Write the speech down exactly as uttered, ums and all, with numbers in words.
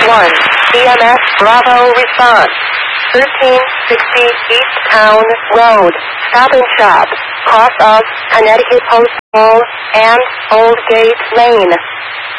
one, B M S Bravo response. thirteen sixty East Town Road, Stop and Shop, cross of Connecticut Post Road and Old Gate Lane.